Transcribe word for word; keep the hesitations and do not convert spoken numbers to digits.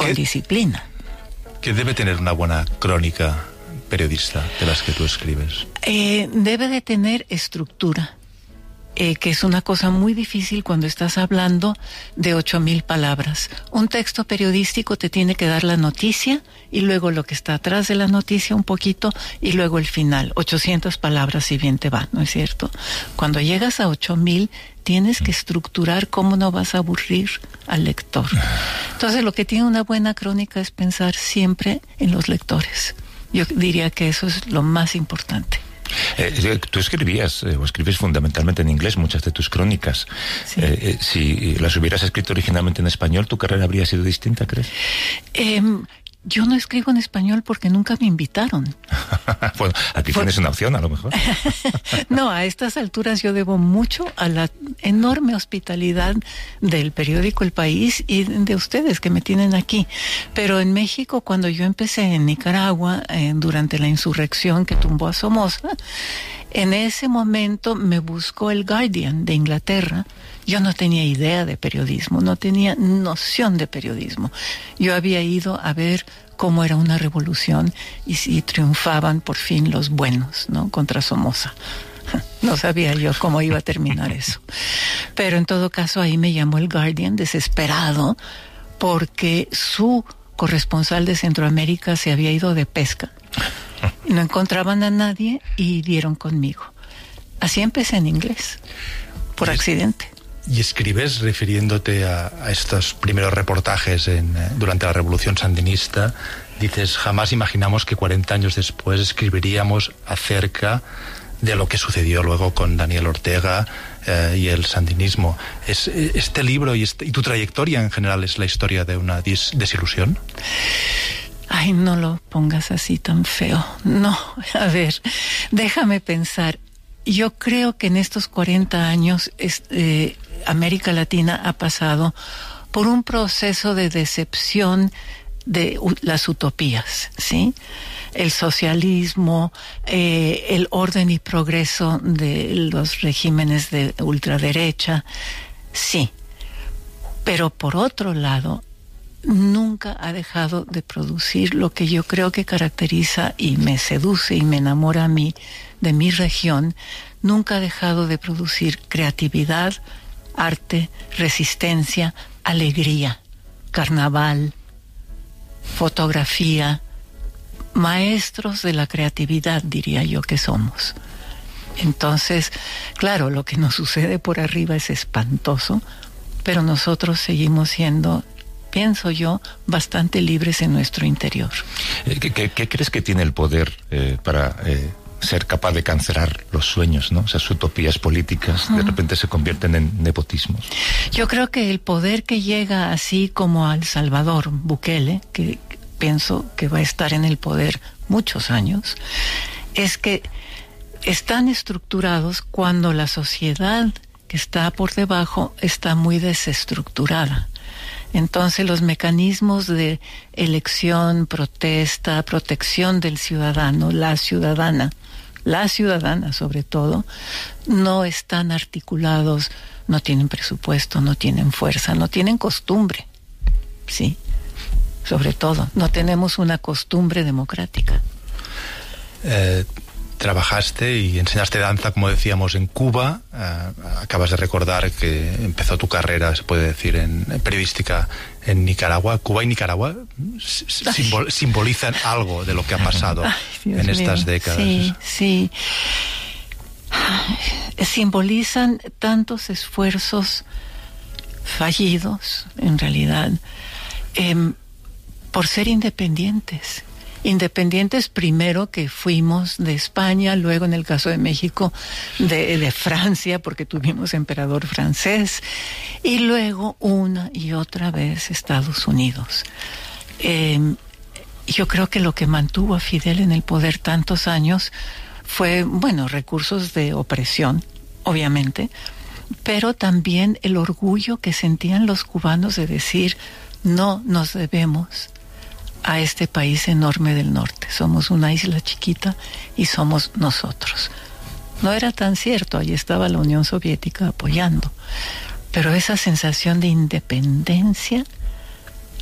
con ¿Qué, disciplina. ¿Qué debe tener una buena crónica periodista de las que tú escribes? Eh, debe de tener estructura. Eh, que es una cosa muy difícil cuando estás hablando de ocho mil palabras. Un texto periodístico te tiene que dar la noticia y luego lo que está atrás de la noticia un poquito y luego el final. ochocientas palabras si bien te va, ¿no es cierto? Cuando llegas a ocho mil tienes que estructurar cómo no vas a aburrir al lector. Entonces lo que tiene una buena crónica es pensar siempre en los lectores. Yo diría que eso es lo más importante. Eh, tú escribías, eh, o escribes fundamentalmente en inglés muchas de tus crónicas. Sí. Eh, eh, si las hubieras escrito originalmente en español, ¿tu carrera habría sido distinta, crees? Eh, yo no escribo en español porque nunca me invitaron. Bueno, aquí Por... tienes una opción, a lo mejor. No, a estas alturas yo debo mucho a la enorme hospitalidad del periódico El País y de ustedes que me tienen aquí. Pero en México, cuando yo empecé en Nicaragua, eh, durante la insurrección que tumbó a Somoza, en ese momento me buscó el Guardian de Inglaterra. Yo no tenía idea de periodismo, no tenía noción de periodismo. Yo había ido a ver cómo era una revolución y si triunfaban por fin los buenos, ¿no? Contra Somoza. No sabía yo cómo iba a terminar eso. Pero en todo caso ahí me llamó el Guardian desesperado porque su corresponsal de Centroamérica se había ido de pesca. No encontraban a nadie y dieron conmigo. Así empecé en inglés, por accidente. Y escribes refiriéndote a, a estos primeros reportajes en, eh, durante la Revolución Sandinista. Dices, jamás imaginamos que cuarenta años después escribiríamos acerca de lo que sucedió luego con Daniel Ortega eh, y el sandinismo. ¿Es, este libro y, este, y tu trayectoria en general es la historia de una dis, desilusión? Ay, no lo pongas así tan feo. No, a ver, déjame pensar. Yo creo que en estos cuarenta años eh, América Latina ha pasado por un proceso de decepción de uh, las utopías, ¿sí? El socialismo, eh, el orden y progreso de los regímenes de ultraderecha, sí. Pero por otro lado, nunca ha dejado de producir lo que yo creo que caracteriza y me seduce y me enamora a mí de mi región. Nunca ha dejado de producir creatividad, arte, resistencia, alegría, carnaval, fotografía, maestros de la creatividad, diría yo que somos. Entonces, claro, lo que nos sucede por arriba es espantoso, pero nosotros seguimos siendo, pienso yo, bastante libres en nuestro interior. ¿Qué, qué, qué crees que tiene el poder eh, para eh, ser capaz de cancelar los sueños, ¿no? Esas utopías políticas de repente se convierten en nepotismos. Yo creo que el poder que llega así como al Salvador, Bukele, que pienso que va a estar en el poder muchos años, es que están estructurados cuando la sociedad que está por debajo está muy desestructurada. Entonces los mecanismos de elección, protesta, protección del ciudadano, la ciudadana, la ciudadana sobre todo, no están articulados, no tienen presupuesto, no tienen fuerza, no tienen costumbre, sí, sobre todo, no tenemos una costumbre democrática. Eh, trabajaste y enseñaste danza, como decíamos, en Cuba. Eh, acabas de recordar que empezó tu carrera, se puede decir, en, en periodística en Nicaragua. Cuba y Nicaragua simbol, simbolizan algo de lo que ha pasado Ay, en estas mío. décadas. Sí, sí. Simbolizan tantos esfuerzos fallidos, en realidad, eh, por ser independientes. Independientes primero que fuimos de España, luego en el caso de México de, de Francia, porque tuvimos emperador francés, y luego una y otra vez Estados Unidos. Eh, yo creo que lo que mantuvo a Fidel en el poder tantos años fue, bueno, recursos de opresión, obviamente, pero también el orgullo que sentían los cubanos de decir, no nos debemos a este país enorme del norte. Somos una isla chiquita y somos nosotros. No era tan cierto, allí estaba la Unión Soviética apoyando, pero esa sensación de independencia